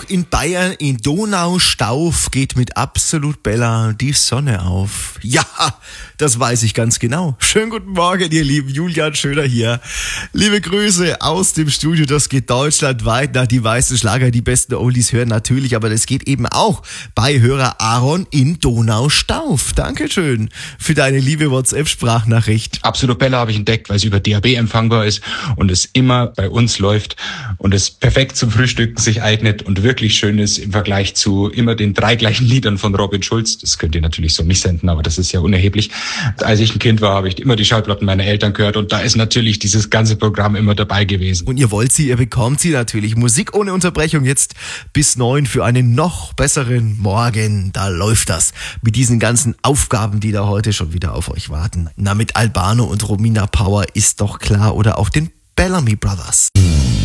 in Bayern, in Donaustauf, geht mit Absolut Bella die Sonne auf. Ja, das weiß ich ganz genau. Schönen guten Morgen, ihr Lieben. Julian Schöner hier. Liebe Grüße aus dem Studio. Das geht deutschlandweit nach die weißen Schlager. Die besten Oldies hören natürlich, aber das geht eben auch bei Hörer Aaron in Donaustauf. Dankeschön für deine liebe WhatsApp-Sprachnachricht. Absolut Bella habe ich entdeckt, weil es über DAB empfangbar ist und es immer bei uns läuft und es perfekt zum Frühstücken sich eignet und wirklich schön ist im Vergleich zu immer den 3 gleichen Liedern von Robin Schulz. Das könnt ihr natürlich so nicht senden, aber das ist ja unerheblich. Als ich ein Kind war, habe ich immer die Schallplatten meiner Eltern gehört und da ist natürlich dieses ganze Programm immer dabei gewesen. Und ihr wollt sie, ihr bekommt sie natürlich. Musik ohne Unterbrechung jetzt bis 9 für einen noch besseren Morgen. Da läuft das mit diesen ganzen Aufgaben, die da heute schon wieder auf euch warten. Na, mit Albano und Romina Power ist doch klar oder auch den Bellamy Brothers.